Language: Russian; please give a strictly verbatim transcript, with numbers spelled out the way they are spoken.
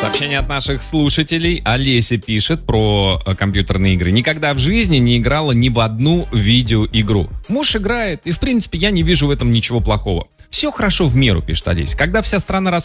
Сообщение от наших слушателей. Олеся пишет про э, компьютерные игры. Никогда в жизни не играла ни в одну видеоигру. Муж играет, и в принципе я не вижу в этом ничего плохого. Все хорошо в меру, пишет Олеся. Когда вся страна рассказывает